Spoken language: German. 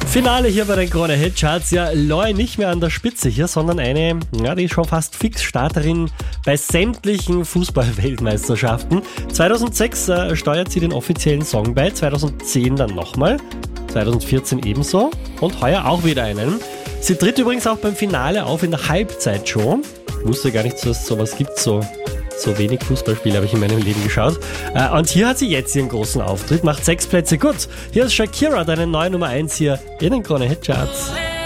Finale hier bei den Krone Hit Charts. Ja, Loi nicht mehr an der Spitze hier, sondern eine, die ist schon fast Fixstarterin bei sämtlichen Fußball-Weltmeisterschaften. 2006 steuert sie den offiziellen Song bei, 2010 dann nochmal, 2014 ebenso und heuer auch wieder einen. Sie tritt übrigens auch beim Finale auf in der Halbzeitshow. Ich wusste gar nicht, dass es sowas gibt, so wenig Fußballspiele habe ich in meinem Leben geschaut. Und hier hat sie jetzt ihren großen Auftritt, macht 6 Plätze gut. Hier ist Shakira, deine neue Nummer 1 hier in den Krone Hit Charts.